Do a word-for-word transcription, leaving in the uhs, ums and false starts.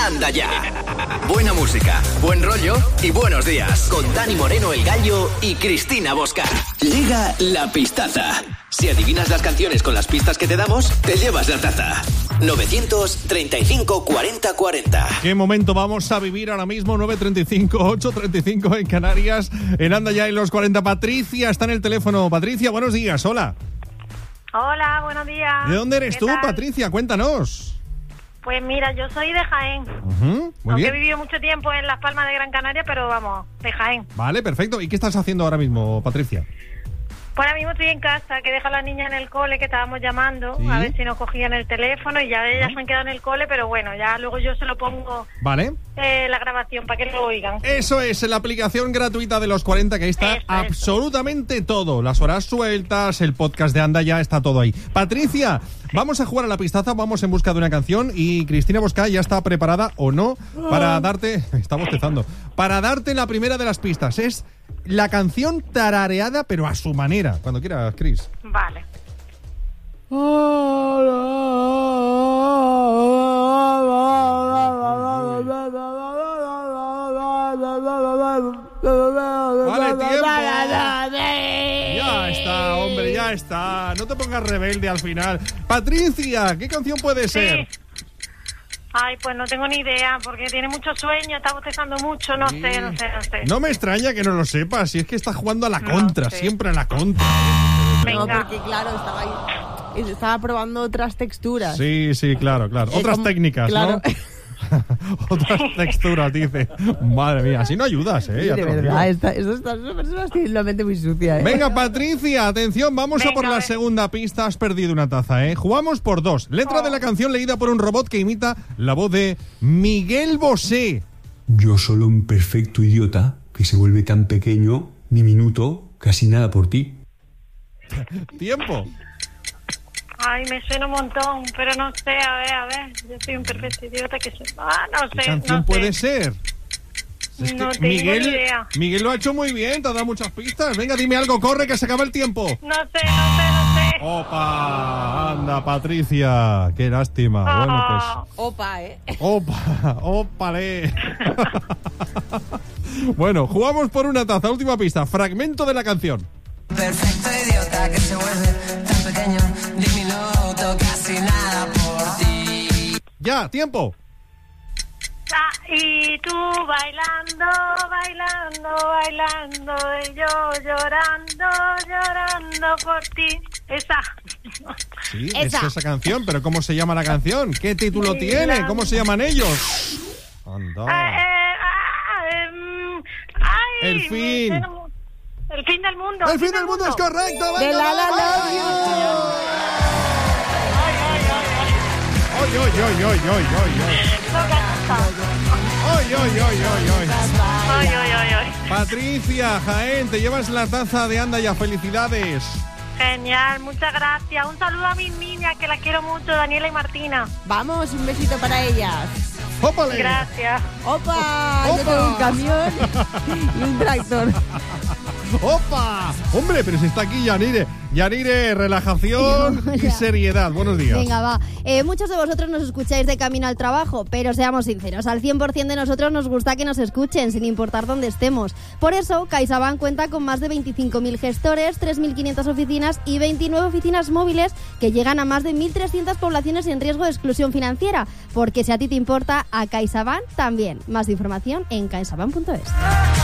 Anda Ya. Buena música, buen rollo y buenos días. Con Dani Moreno, El Gallo y Cristina Bosca. Llega la pistaza. Si adivinas las canciones con las pistas que te damos, te llevas la taza. novecientos treinta y cinco cuarenta cuarenta. ¿Qué momento vamos a vivir ahora mismo? nueve treinta y cinco, ocho treinta y cinco en Canarias. En Anda Ya en los cuarenta. Patricia está en el teléfono. Patricia, buenos días. Hola. Hola, buenos días. ¿De dónde eres tú, tal? Patricia? Cuéntanos. Pues mira, yo soy de Jaén. Uh-huh, muy Aunque bien. he vivido mucho tiempo en Las Palmas de Gran Canaria, pero vamos, de Jaén. Vale, perfecto. ¿Y qué estás haciendo ahora mismo, Patricia? Pues ahora mismo estoy en casa, que deja a la niña en el cole, que estábamos llamando, ¿Sí? a ver si nos cogían el teléfono, y ya ellas se han quedado en el cole, pero bueno, ya luego yo se lo pongo Vale. eh, la grabación para que lo oigan. Eso es, la aplicación gratuita de los cuarenta, que ahí está Eso, absolutamente eso. todo. Las horas sueltas, el podcast de Anda Ya, está todo ahí. Patricia, vamos a jugar a la pistaza, vamos en busca de una canción y Cristina Bosca ya está preparada o no para darte... Está bostezando. Para darte la primera de las pistas. Es la canción tarareada, pero a su manera. Cuando quieras, Cris. Vale. Vale, tiempo. Ya está, hombre, ya está. No te pongas rebelde al final. Patricia, ¿qué canción puede ser? Sí. Ay, pues no tengo ni idea, porque tiene mucho sueño, está bostezando mucho, no Sí. sé, no sé, no sé. No me extraña que no lo sepas, si es que estás jugando a la No contra, sé. siempre a la contra. Venga. No, porque claro, estaba ahí, estaba probando otras texturas. Sí, sí, claro, claro. Eh, Otras como- técnicas, claro. ¿no? Otras texturas, dice. Madre mía, así no ayudas, ¿eh? Sí, Ya de te lo verdad, digo. esta, estas estas personas tienen la mente muy sucia, ¿eh? Venga, Patricia, atención, vamos a Venga, por a la ver. segunda pista. Has perdido una taza, ¿eh? Jugamos por dos. Letra Oh. de la canción leída por un robot que imita la voz de Miguel Bosé. Yo solo un perfecto idiota que se vuelve tan pequeño, diminuto, casi nada por ti. Tiempo. Ay, me suena un montón, pero no sé, a ver, a ver. Yo soy un perfecto idiota que se... Ah, no ¿Qué sé, canción no puede sé. ser? Es No que tengo Miguel, ni idea. Miguel lo ha hecho muy bien, te ha dado muchas pistas. Venga, dime algo, corre, que se acaba el tiempo. No sé, no sé, no sé. Opa, anda, Patricia, qué lástima. Ah. Bueno, pues, Opa, ¿eh? opa, ópale. Bueno, jugamos por una taza. Última pista, fragmento de la canción. Perfecto idiota que se vuelve tan pequeño, diminuto, casi nada por ti. Ya, tiempo. Ah, y tú bailando, bailando, bailando, y yo llorando, llorando por ti. Esa. Sí, Esa. es esa canción, pero ¿cómo se llama la canción? ¿Qué título Sí, tiene? la- ¿Cómo se llaman ellos? Anda. Ah, eh, ah, em, ay, El me fin. suena mu- El fin del mundo. El fin del mundo es correcto. De venga, La La vamos. Love You. Ay, ay, ay, ay. Oy, oy, oy, oy, oy, oy, oy. Oy, oy, oy, oy, oy. Ay, ay, ay, ay. Patricia, Jaén, te llevas la taza de Anda Ya. Felicidades. Genial, muchas gracias. Un saludo a mis niñas, que las quiero mucho, Daniela y Martina. Vamos, un besito para ellas. ¡Ópale! Gracias. ¡Opa! Yo ¡Opa! tengo un camión y un tractor. ¡Opa! Hombre, pero si está aquí Yanire. Yanire, relajación y Hola. seriedad. Buenos días. Venga, va. Eh, muchos de vosotros nos escucháis de camino al trabajo, pero seamos sinceros, al cien por ciento de nosotros nos gusta que nos escuchen, sin importar dónde estemos. Por eso, CaixaBank cuenta con más de veinticinco mil gestores, tres mil quinientas oficinas y veintinueve oficinas móviles que llegan a más de mil trescientas poblaciones en riesgo de exclusión financiera. Porque si a ti te importa, a CaixaBank también. Más información en caixabank punto es.